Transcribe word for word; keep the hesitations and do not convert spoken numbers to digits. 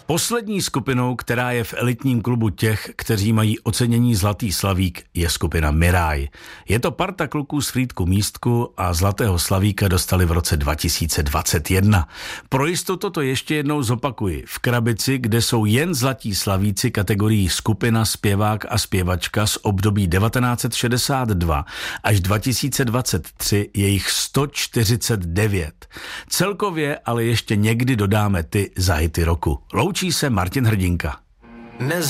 Poslední skupinou, která je v elitním klubu těch, kteří mají ocenění Zlatý slavík, je skupina Miráj. Je to parta kluků z Frýdku Místku a Zlatého slavíka dostali v roce dva tisíce dvacet jedna. Pro jistotu to ještě jednou zopakuji. V krabici, kde jsou jen Zlatí slavíci kategorií skupina, zpěvák a zpěvačka z období devatenáct set šedesát dva až dva tisíce dvacet tři, je jich sto čtyřicet devět. Celkově ale ještě někdy dodáme ty za hity roku. Loučí se Martin Hrdinka.